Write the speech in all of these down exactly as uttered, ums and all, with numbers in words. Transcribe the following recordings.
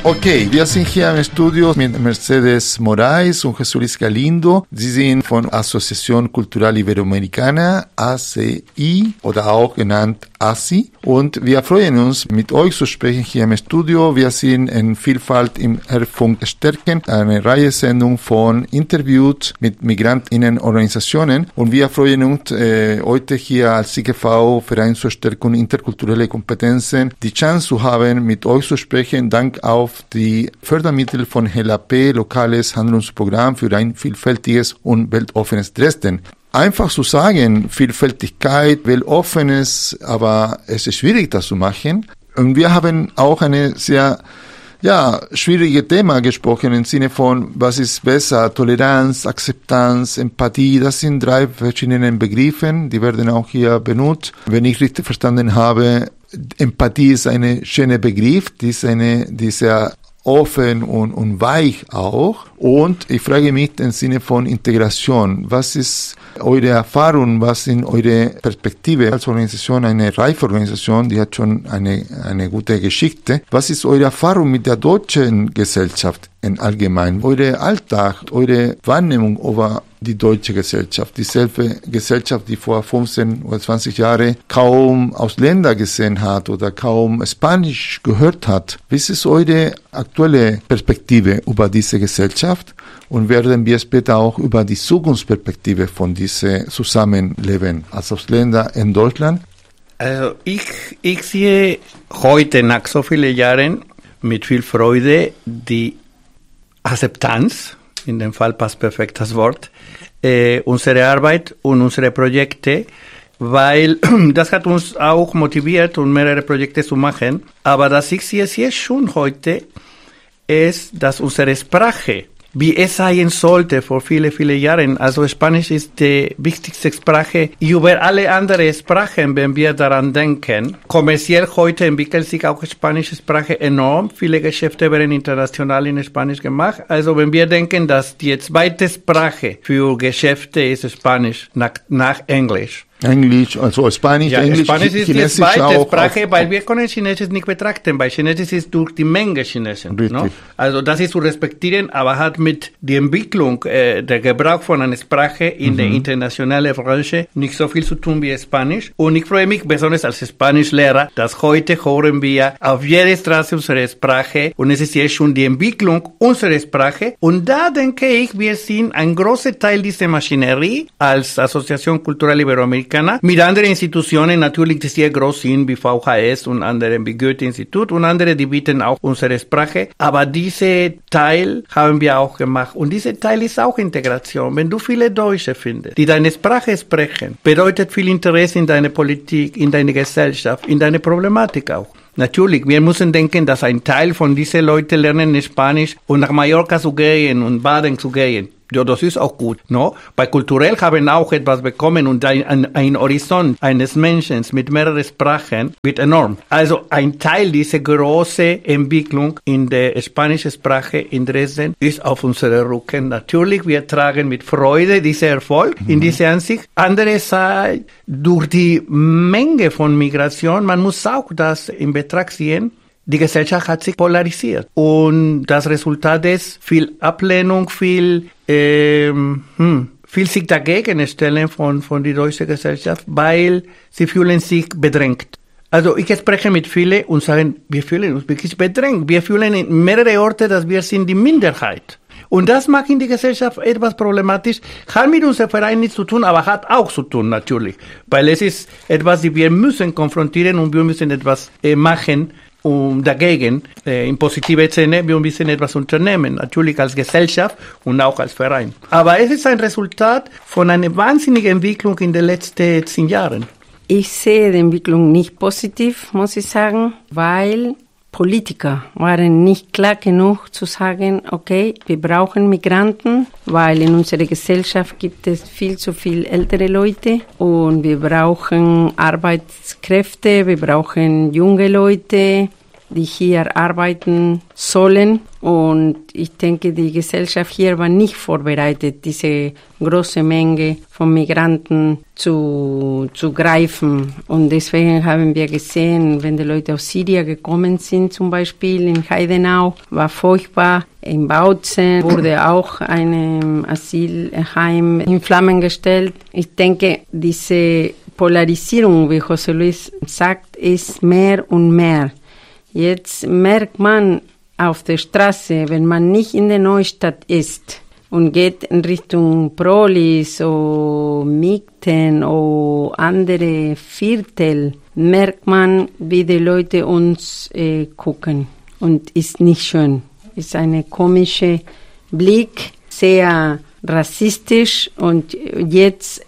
Okay, wir sind hier im Studio mit Mercedes Moraes und Jesús Luis Galindo. Sie sind von Asociación Cultural Iberoamericana, A C I, oder auch genannt A S I. Und wir freuen uns, mit euch zu sprechen hier im Studio. Wir sind in Vielfalt im Hörfunk stärken, eine Reihe Sendung von Interviews mit Migrantinnenorganisationen. Und wir freuen uns, äh, heute hier als I G V, Verein zur Stärkung interkultureller Kompetenzen, die Chance zu haben, mit euch zu sprechen, dank auf die Fördermittel von H E L A P, lokales Handlungsprogramm für ein vielfältiges und weltoffenes Dresden. Einfach zu sagen, Vielfältigkeit, weltoffenes, aber es ist schwierig, das zu machen. Und wir haben auch eine sehr, ja, schwierige Thema gesprochen im Sinne von, was ist besser, Toleranz, Akzeptanz, Empathie, das sind drei verschiedene Begriffe, die werden auch hier benutzt. Wenn ich richtig verstanden habe, Empathie ist ein schöner Begriff, die ist eine, die ist sehr offen und, und weich auch. Und ich frage mich im Sinne von Integration, was ist eure Erfahrung, was sind eure Perspektive als Organisation, eine reife Organisation, die hat schon eine, eine gute Geschichte. Was ist eure Erfahrung mit der deutschen Gesellschaft im Allgemeinen? Eure Alltag, eure Wahrnehmung über die deutsche Gesellschaft, dieselbe Gesellschaft, die vor fünfzehn oder zwanzig Jahren kaum Ausländer gesehen hat oder kaum Spanisch gehört hat. Wie ist eure aktuelle Perspektive über diese Gesellschaft? Und werden wir später auch über die Zukunftsperspektive von diesem Zusammenleben als Ausländer in Deutschland? Also ich, ich sehe heute nach so vielen Jahren mit viel Freude die Akzeptanz, in dem Fall passt perfekt das Wort, äh, unsere Arbeit und unsere Projekte, weil das hat uns auch motiviert, um mehrere Projekte zu machen. Aber das ich sehe sehr schon heute ist, dass unsere Sprache, wie es sein sollte vor viele, viele Jahren. Also Spanisch ist die wichtigste Sprache über alle anderen Sprachen, wenn wir daran denken. Kommerziell heute entwickelt sich auch die spanische Sprache enorm. Viele Geschäfte werden international in Spanisch gemacht. Also wenn wir denken, dass die zweite Sprache für Geschäfte ist Spanisch nach, nach Englisch. Englisch, also Spanisch, ja, Englisch, Spanisch ist Chinesisch die zweite auch, Sprache, auch, weil wir können Chinesisch nicht betrachten, weil Chinesisch ist durch die Menge Chinesen. No? Also das ist zu respektieren, aber hat mit der Entwicklung, äh, der Gebrauch von einer Sprache in mhm. der internationalen Branche nicht so viel zu tun wie Spanisch. Und ich freue mich besonders als Spanischlehrer, dass heute hören wir auf jeder Straße unsere Sprache und es ist jetzt schon die Entwicklung unserer Sprache. Und da denke ich, wir sind ein großer Teil dieser Maschinerie als Asociación Cultural Iberoamericana mit anderen Institutionen natürlich, die sehr groß sind, wie V H S und andere, wie Goethe-Institut und andere, die bieten auch unsere Sprache. Aber diese Teil haben wir auch gemacht. Und dieser Teil ist auch Integration. Wenn du viele Deutsche findest, die deine Sprache sprechen, bedeutet viel Interesse in deine Politik, in deine Gesellschaft, in deine Problematik auch. Natürlich, wir müssen denken, dass ein Teil von diesen Leuten lernen Spanisch und nach Mallorca zu gehen und Baden zu gehen. Ja, das ist auch gut, no? Bei kulturell haben auch etwas bekommen und ein, ein, ein Horizont eines Menschen mit mehreren Sprachen wird enorm. Also ein Teil dieser großen Entwicklung in der spanischen Sprache in Dresden ist auf unserem Rücken. Natürlich, wir tragen mit Freude diesen Erfolg mhm. in dieser Ansicht. Andererseits, durch die Menge von Migration, man muss auch das in Betracht ziehen, die Gesellschaft hat sich polarisiert und das Resultat ist viel Ablehnung, viel, ähm, hm, viel sich dagegen stellen von, von der deutschen Gesellschaft, weil sie fühlen sich bedrängt. Also ich spreche mit vielen und sagen, wir fühlen uns wirklich bedrängt. Wir fühlen in mehreren Orten, dass wir sind die Minderheit. Und das macht in die Gesellschaft etwas problematisch. Hat mit unserem Verein nichts zu tun, aber hat auch zu tun natürlich. Weil es ist etwas, das wir müssen konfrontieren und wir müssen etwas äh, machen, um dagegen, äh, in positiver Sinne, wir müssen etwas unternehmen, natürlich als Gesellschaft und auch als Verein. Aber es ist ein Resultat von einer wahnsinnigen Entwicklung in den letzten zehn Jahren. Ich sehe die Entwicklung nicht positiv, muss ich sagen, weil Politiker waren nicht klar genug zu sagen, okay, wir brauchen Migranten, weil in unserer Gesellschaft gibt es viel zu viel ältere Leute und wir brauchen Arbeitskräfte, wir brauchen junge Leute die hier arbeiten sollen. Und ich denke, die Gesellschaft hier war nicht vorbereitet, diese große Menge von Migranten zu, zu greifen. Und deswegen haben wir gesehen, wenn die Leute aus Syrien gekommen sind, zum Beispiel in Heidenau, war furchtbar. In Bautzen wurde auch ein Asylheim in Flammen gestellt. Ich denke, diese Polarisierung, wie José Luis sagt, ist mehr und mehr. Jetzt merkt man auf der Straße, wenn man nicht in der Neustadt ist und geht in Richtung Prolis oder Migten oder andere Viertel, merkt man, wie die Leute uns äh, gucken. Und ist nicht schön. Ist eine komische Blick, sehr rassistisch, und jetzt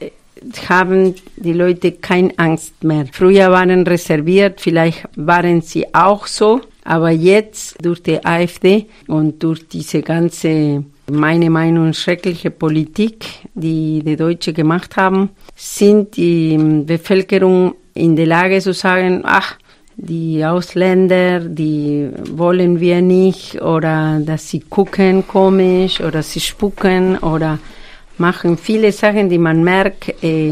haben die Leute keine Angst mehr. Früher waren reserviert, vielleicht waren sie auch so, aber jetzt durch die AfD und durch diese ganze, meine Meinung, schreckliche Politik, die die Deutschen gemacht haben, sind die Bevölkerung in der Lage zu sagen, ach, die Ausländer, die wollen wir nicht, oder dass sie gucken komisch oder sie spucken oder machen viele Sachen, die man merkt, äh,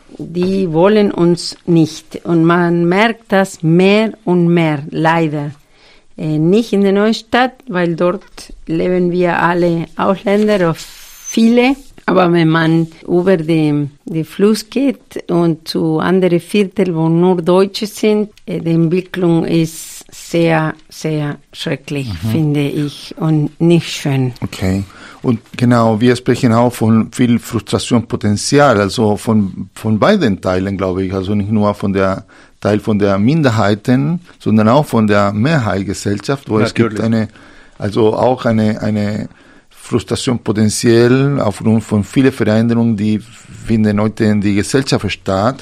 die wollen uns nicht. Und man merkt das mehr und mehr, leider. Äh, nicht in der Neustadt, weil dort leben wir alle Ausländer, oder viele. Aber wenn man über den, den Fluss geht und zu anderen Vierteln, wo nur Deutsche sind, äh, die Entwicklung ist sehr, sehr schrecklich, mhm. finde ich, und nicht schön. Okay. Und genau, wir sprechen auch von viel Frustrationpotenzial, also von, von beiden Teilen, glaube ich, also nicht nur von der Teil von der Minderheiten, sondern auch von der Mehrheitsgesellschaft, wo Natürlich. Es gibt eine, also auch eine, eine Frustration potenziell aufgrund von vielen Veränderungen, die finden heute in die Gesellschaft statt.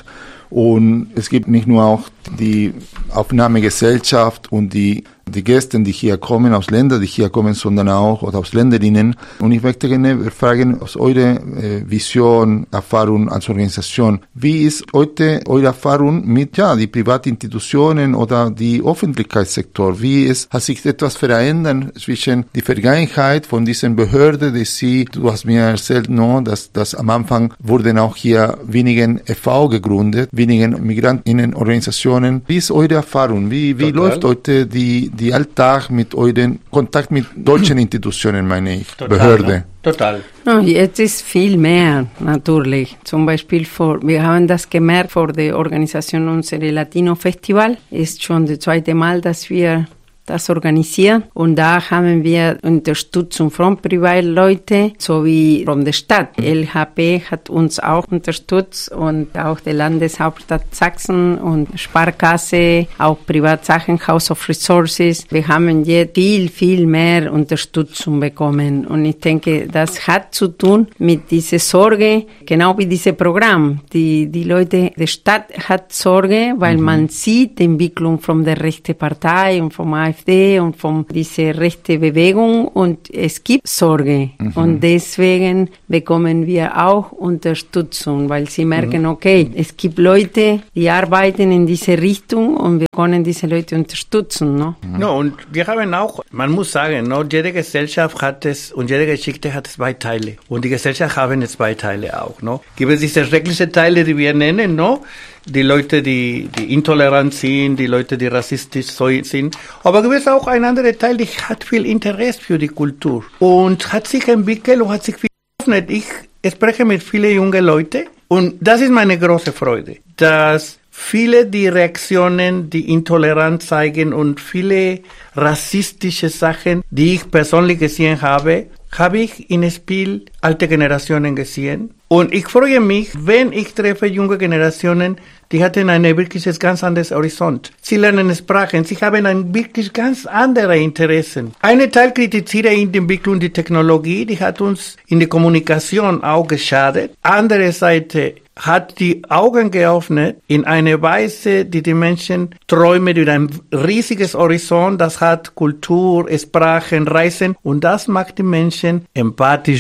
Und es gibt nicht nur auch die Aufnahmegesellschaft und die, die Gäste, die hier kommen, aus Ländern, die hier kommen, sondern auch oder aus Länderinnen. Und ich möchte gerne fragen, aus eurer äh, Vision, Erfahrung als Organisation, wie ist heute eure Erfahrung mit ja, die Privatinstitutionen oder die Öffentlichkeitssektor? Wie ist, hat sich etwas verändert zwischen die Vergangenheit von diesen Behörden, die sie, du hast mir erzählt, no, dass, dass am Anfang wurden auch hier wenigen E V gegründet, wenigen Migrantinnenorganisationen. Wie ist eure Erfahrung? Wie, wie läuft heute die, die Alltag mit euren Kontakt mit deutschen Institutionen, meine ich, Total, Behörde? Ne? Total. No, jetzt ist viel mehr, natürlich. Zum Beispiel, vor, wir haben das gemerkt vor der Organisation unseres Latino-Festival. Ist schon das zweite Mal, dass wir das organisieren. Und da haben wir Unterstützung von Privatleuten sowie von der Stadt. L H P hat uns auch unterstützt und auch die Landeshauptstadt Sachsen und Sparkasse, auch Privatsachen, House of Resources. Wir haben jetzt viel, viel mehr Unterstützung bekommen. Und ich denke, das hat zu tun mit dieser Sorge, genau wie dieses Programm. Die, die Leute, die Stadt hat Sorge, weil mhm. man sieht die Entwicklung von der rechten Partei und vom A F D und von dieser rechten Bewegung, und es gibt Sorge. Mhm. Und deswegen bekommen wir auch Unterstützung, weil sie merken, mhm. okay, es gibt Leute, die arbeiten in diese Richtung und wir können diese Leute unterstützen. No? Mhm. No, und wir haben auch, man muss sagen, no, jede Gesellschaft hat es und jede Geschichte hat zwei Teile. Und die Gesellschaft haben zwei Teile auch. No? Gibt es diese schrecklichen Teile, die wir nennen, no? Die Leute, die, die intolerant sind, die Leute, die rassistisch sind. Aber gibt es auch ein anderer Teil, der hat viel Interesse für die Kultur und hat sich entwickelt und hat sich viel geöffnet. Ich spreche mit vielen jungen Leuten und das ist meine große Freude, dass viele die Reaktionen, die Intoleranz zeigen und viele rassistische Sachen, die ich persönlich gesehen habe, habe ich in Spiel alte Generationen gesehen. Und ich freue mich, wenn ich treffe junge Generationen, die hatten ein wirklich ganz anderes Horizont. Sie lernen Sprachen, sie haben ein wirklich ganz andere Interessen. Eine Teil kritisiere in der Entwicklung die Technologie, die hat uns in der Kommunikation auch geschadet. Andere Seite hat die Augen geöffnet in eine Weise, die die Menschen träumen über ein riesiges Horizont, das hat Kultur, Sprachen, Reisen, und das macht die Menschen empathischer,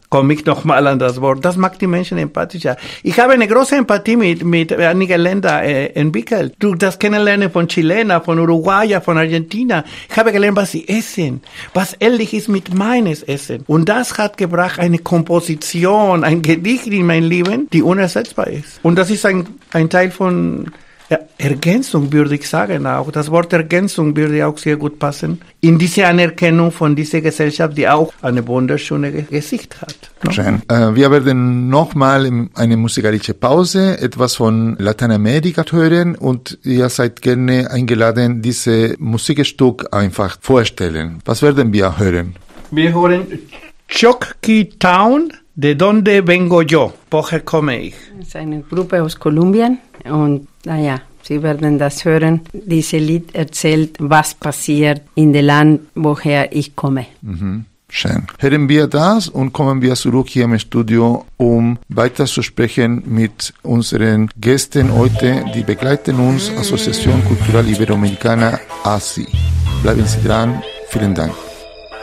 komme ich nochmal an das Wort. Das macht die Menschen empathischer. Ich habe eine große Empathie mit, mit einigen Ländern äh, entwickelt. Durch das Kennenlernen von Chilena, von Uruguayer, von Argentina. Ich habe gelernt, was sie essen, was ähnlich ist mit meines Essen. Und das hat gebracht eine Komposition, ein Gedicht in mein Leben, die unersetzbar ist. Und das ist ein, ein Teil von ja, Ergänzung, würde ich sagen auch. Das Wort Ergänzung würde auch sehr gut passen in diese Anerkennung von dieser Gesellschaft, die auch eine wunderschöne Gesicht hat. No? Schön. Äh, wir werden nochmal eine musikalische Pause, etwas von Lateinamerika hören und ihr seid gerne eingeladen, diese Musikstück einfach vorstellen. Was werden wir hören? Wir hören Chocqui Town, de donde vengo yo, woher komme ich? Das ist eine Gruppe aus Kolumbien und naja, Sie werden das hören. Dieses Lied erzählt, was passiert in dem Land, woher ich komme. Mhm. Schön. Hören wir das und kommen wir zurück hier im Studio, um weiter zu sprechen mit unseren Gästen heute, die begleiten uns, Asociación Cultural Iberoamericana A S I. Bleiben Sie dran. Vielen Dank.